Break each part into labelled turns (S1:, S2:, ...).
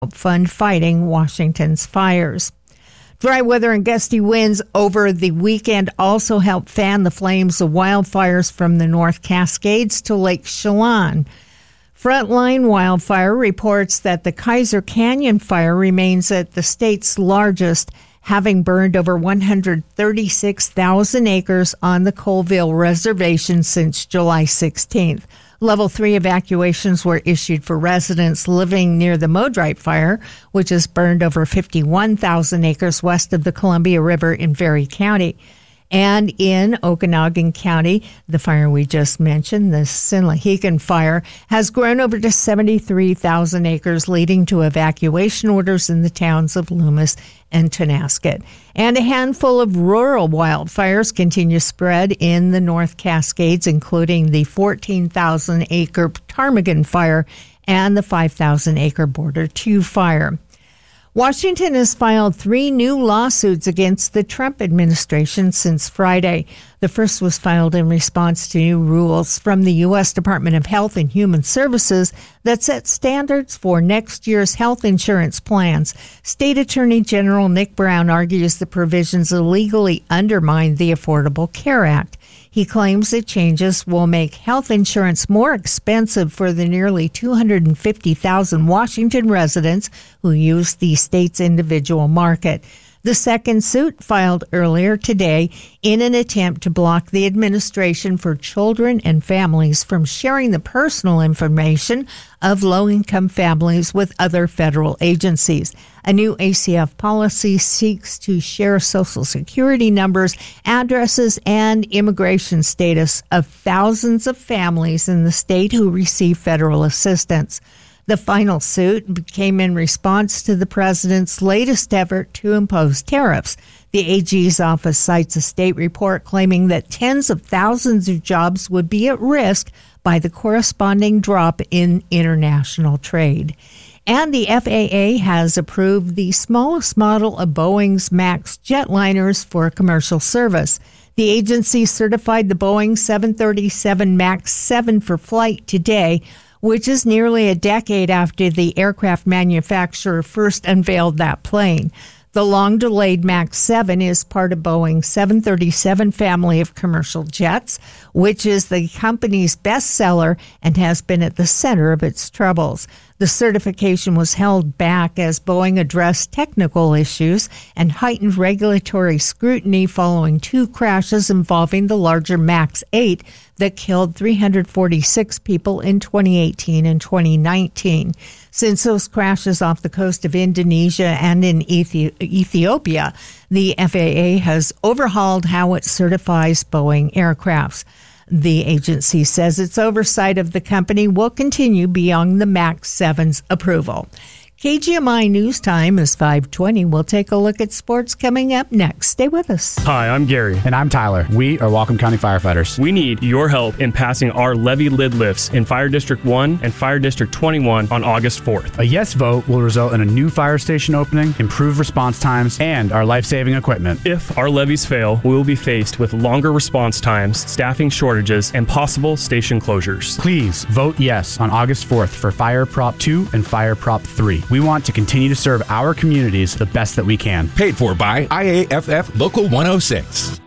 S1: fund fighting Washington's fires. Dry weather and gusty winds over the weekend also helped fan the flames of wildfires from the North Cascades to Lake Chelan. Frontline Wildfire reports that the Kaiser Canyon fire remains at the state's largest, having burned over 136,000 acres on the Colville Reservation since July 16th. Level 3 evacuations were issued for residents living near the Modrite Fire, which has burned over 51,000 acres west of the Columbia River in Erie County. And in Okanagan County, the fire we just mentioned, the Sinlahegan Fire, has grown over to 73,000 acres, leading to evacuation orders in the towns of Loomis and Tonasket. And a handful of rural wildfires continue to spread in the North Cascades, including the 14,000-acre Ptarmigan Fire and the 5,000-acre Border 2 Fire. Washington has filed 3 new lawsuits against the Trump administration since Friday. The first was filed in response to new rules from the U.S. Department of Health and Human Services that set standards for next year's health insurance plans. State Attorney General Nick Brown argues the provisions illegally undermine the Affordable Care Act. He claims the changes will make health insurance more expensive for the nearly 250,000 Washington residents who use the state's individual market. The second suit, filed earlier today in an attempt to block the administration for children and families from sharing the personal information of low-income families with other federal agencies. A new ACF policy seeks to share Social Security numbers, addresses, and immigration status of thousands of families in the state who receive federal assistance. The final suit came in response to the president's latest effort to impose tariffs. The AG's office cites a state report claiming that tens of thousands of jobs would be at risk by the corresponding drop in international trade. And the FAA has approved the smallest model of Boeing's MAX jetliners for commercial service. The agency certified the Boeing 737 MAX 7 for flight today, which is nearly a decade after the aircraft manufacturer first unveiled that plane. The long-delayed MAX 7 is part of Boeing's 737 family of commercial jets, which is the company's bestseller and has been at the center of its troubles. The certification was held back as Boeing addressed technical issues and heightened regulatory scrutiny following 2 crashes involving the larger MAX 8 that killed 346 people in 2018 and 2019. Since those crashes off the coast of Indonesia and in Ethiopia, the FAA has overhauled how it certifies Boeing aircrafts. The agency says its oversight of the company will continue beyond the MAX 7's approval. KGMI News Time is 5:20. We'll take a look at sports coming up next. Stay with us.
S2: Hi, I'm Gary.
S3: And I'm Tyler. We are Whatcom County firefighters.
S2: We need your help in passing our levee lid lifts in Fire District 1 and Fire District 21 on August 4th.
S3: A yes vote will result in a new fire station opening, improved response times, and our life-saving equipment.
S2: If our levees fail, we will be faced with longer response times, staffing shortages, and possible station closures.
S3: Please vote yes on August 4th for Fire Prop 2 and Fire Prop 3. We want to continue to serve our communities the best that we can.
S4: Paid for by IAFF Local 106.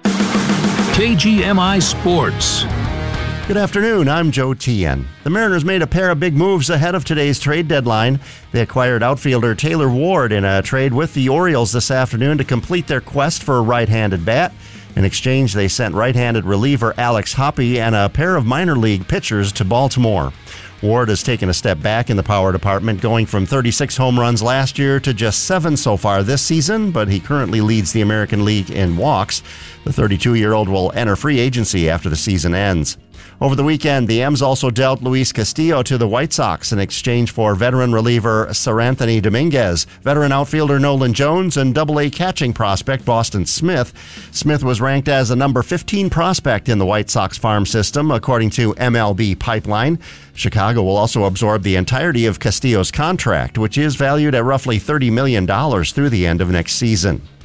S5: KGMI Sports.
S6: Good afternoon, I'm Joe Tien. The Mariners made a pair of big moves ahead of today's trade deadline. They acquired outfielder Taylor Ward in a trade with the Orioles this afternoon to complete their quest for a right-handed bat. In exchange, they sent right-handed reliever Alex Hoppe and a pair of minor league pitchers to Baltimore. Ward has taken a step back in the power department, going from 36 home runs last year to just 7 so far this season, but he currently leads the American League in walks. The 32-year-old will enter free agency after the season ends. Over the weekend, the M's also dealt Luis Castillo to the White Sox in exchange for veteran reliever Seranthony Dominguez, veteran outfielder Nolan Jones, and Double-A catching prospect Boston Smith. Smith was ranked as a number 15 prospect in the White Sox farm system, according to MLB Pipeline. Chicago will also absorb the entirety of Castillo's contract, which is valued at roughly $30 million through the end of next season.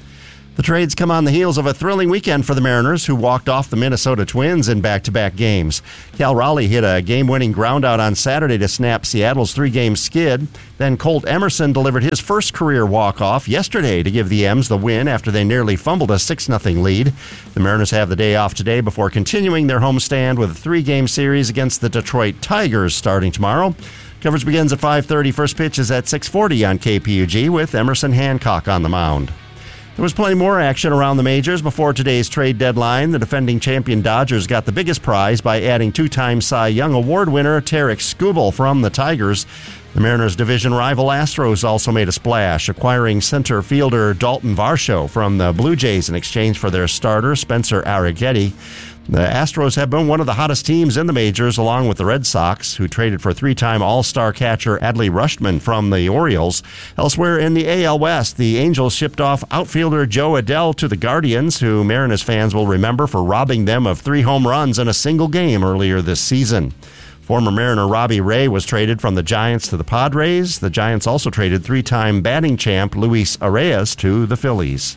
S6: The trades come on the heels of a thrilling weekend for the Mariners, who walked off the Minnesota Twins in back-to-back games. Cal Raleigh hit a game-winning groundout on Saturday to snap Seattle's 3-game skid. Then Colt Emerson delivered his first career walk-off yesterday to give the M's the win after they nearly fumbled a 6-0 lead. The Mariners have the day off today before continuing their homestand with a 3-game series against the Detroit Tigers starting tomorrow. Coverage begins at 5:30. First pitch is at 6:40 on KPUG with Emerson Hancock on the mound. There was plenty more action around the majors before today's trade deadline. The defending champion Dodgers got the biggest prize by adding 2-time Cy Young Award winner Tarek Skubal from the Tigers. The Mariners' division rival Astros also made a splash, acquiring center fielder Dalton Varsho from the Blue Jays in exchange for their starter Spencer Arrighetti. The Astros have been one of the hottest teams in the majors, along with the Red Sox, who traded for 3-time All-Star catcher Adley Rutschman from the Orioles. Elsewhere in the AL West, the Angels shipped off outfielder Joe Adell to the Guardians, who Mariners fans will remember for robbing them of 3 home runs in a single game earlier this season. Former Mariner Robbie Ray was traded from the Giants to the Padres. The Giants also traded 3-time batting champ Luis Arraez to the Phillies.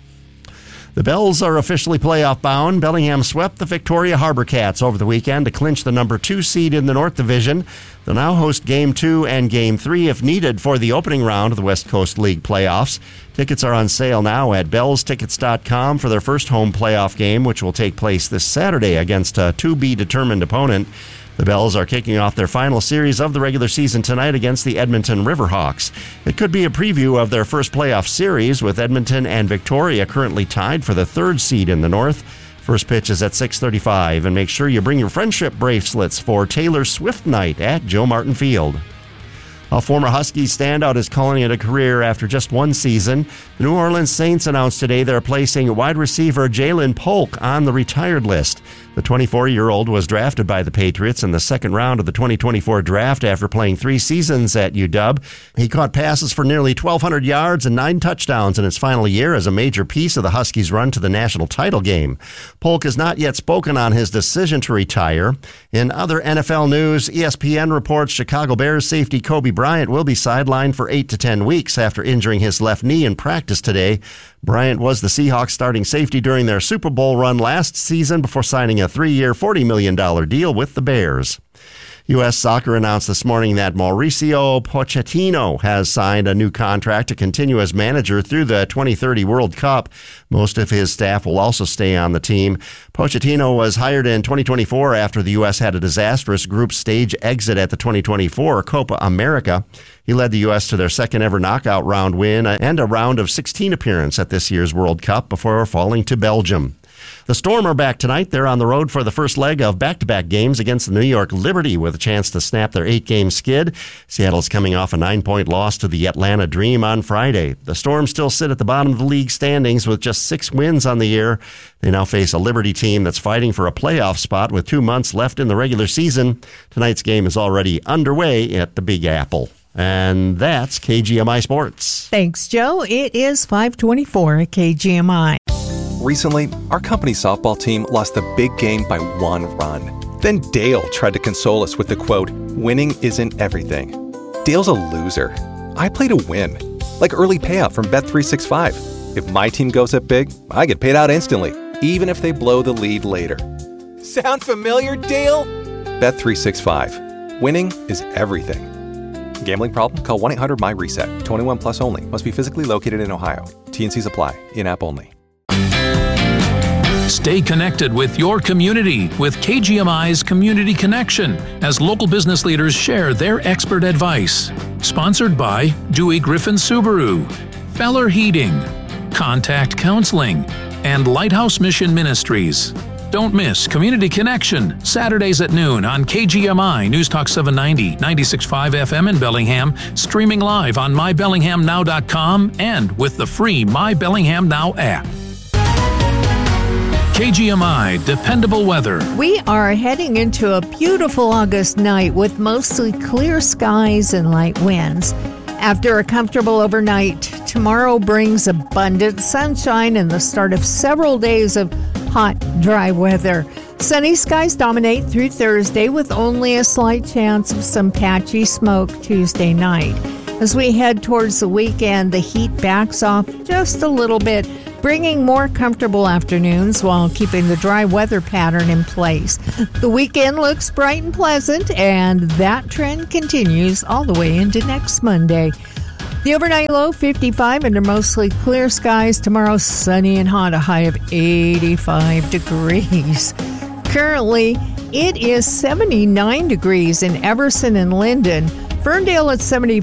S6: The Bells are officially playoff bound. Bellingham swept the Victoria Harbor Cats over the weekend to clinch the number 2 seed in the North Division. They'll now host Game 2 and Game 3 if needed for the opening round of the West Coast League playoffs. Tickets are on sale now at bellstickets.com for their first home playoff game, which will take place this Saturday against a to-be-determined opponent. The Bells are kicking off their final series of the regular season tonight against the Edmonton Riverhawks. It could be a preview of their first playoff series, with Edmonton and Victoria currently tied for the 3rd seed in the North. First pitch is at 6:35, and make sure you bring your friendship bracelets for Taylor Swift night at Joe Martin Field. A former Huskies standout is calling it a career after just one season. The New Orleans Saints announced today they're placing wide receiver Jalen Polk on the retired list. The 24-year-old was drafted by the Patriots in the second round of the 2024 draft after playing 3 seasons at UW. He caught passes for nearly 1,200 yards and 9 touchdowns in his final year as a major piece of the Huskies' run to the national title game. Polk has not yet spoken on his decision to retire. In other NFL news, ESPN reports Chicago Bears safety Kobe Bryant will be sidelined for 8 to 10 weeks after injuring his left knee in practice today. Bryant was the Seahawks starting safety during their Super Bowl run last season before signing a 3-year, $40 million deal with the Bears. U.S. Soccer announced this morning that Mauricio Pochettino has signed a new contract to continue as manager through the 2030 World Cup. Most of his staff will also stay on the team. Pochettino was hired in 2024 after the U.S. had a disastrous group stage exit at the 2024 Copa America. He led the U.S. to their second-ever knockout round win and a round of 16 appearance at this year's World Cup before falling to Belgium. The Storm are back tonight. They're on the road for the first leg of back-to-back games against the New York Liberty with a chance to snap their 8-game skid. Seattle's coming off a 9-point loss to the Atlanta Dream on Friday. The Storm still sit at the bottom of the league standings with just 6 wins on the year. They now face a Liberty team that's fighting for a playoff spot with 2 months left in the regular season. Tonight's game is already underway at the Big Apple. And that's KGMI Sports.
S1: Thanks, Joe. It is 5:24 at KGMI.
S7: Recently, our company's softball team lost the big game by 1 run. Then Dale tried to console us with the quote, "Winning isn't everything." Dale's a loser. I play to win, like early payout from Bet365. If my team goes up big, I get paid out instantly, even if they blow the lead later. Sound familiar, Dale? Bet365. Winning is everything. Gambling problem? Call 1-800-MY-RESET. 21 plus only. Must be physically located in Ohio. T&Cs apply. In-app only.
S5: Stay connected with your community with KGMI's Community Connection as local business leaders share their expert advice. Sponsored by Dewey Griffin Subaru, Feller Heating, Contact Counseling, and Lighthouse Mission Ministries. Don't miss Community Connection, Saturdays at noon on KGMI News Talk 790, 96.5 FM in Bellingham, streaming live on mybellinghamnow.com and with the free My Bellingham Now app. KGMI Dependable Weather.
S1: We are heading into a beautiful August night with mostly clear skies and light winds. After a comfortable overnight, tomorrow brings abundant sunshine and the start of several days of hot, dry weather. Sunny skies dominate through Thursday with only a slight chance of some patchy smoke Tuesday night. As we head towards the weekend, the heat backs off just a little bit bringing more comfortable afternoons while keeping the dry weather pattern in place. The weekend looks bright and pleasant, and that trend continues all the way into next Monday. The overnight low, 55 under mostly clear skies. Tomorrow, sunny and hot, a high of 85 degrees. Currently, it is 79 degrees in Everson and Linden. Ferndale at 74.